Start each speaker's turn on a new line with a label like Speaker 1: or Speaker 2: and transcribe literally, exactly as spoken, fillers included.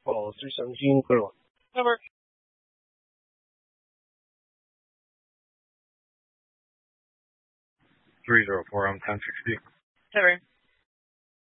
Speaker 1: Oh, three seventeen, clear one.
Speaker 2: Over.
Speaker 3: three zero four, I'm ten sixty.
Speaker 2: Over.